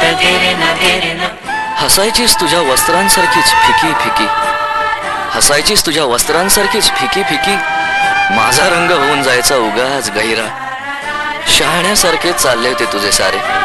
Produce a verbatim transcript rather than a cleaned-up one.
हसायचीस तुझ्या वस्त्रांसारखीच फिकी फिकी, हसायचीस तुझ्या वस्त्रांसारखीच फिकी फिकी, माझा रंग होऊन जायचा उगाच गहिरा. शहाण्यासारखे चालले होते तुझे सारे.